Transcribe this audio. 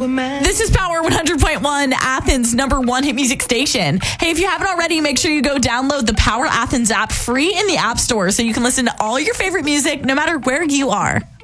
This is Power 100.1, Athens' #1 hit music station. Hey, if you haven't already, make sure you go download the Power Athens app free in the App Store so you can listen to all your favorite music no matter where you are.